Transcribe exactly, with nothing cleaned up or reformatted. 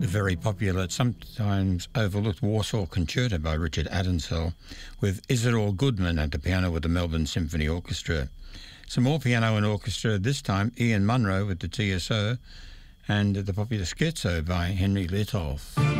the very popular, sometimes overlooked Warsaw Concerto by Richard Adensel, with Isidore Goodman at the piano with the Melbourne Symphony Orchestra. Some more piano and orchestra, this time Ian Munro with the T S O, and the popular Scherzo by Henry Liethoff.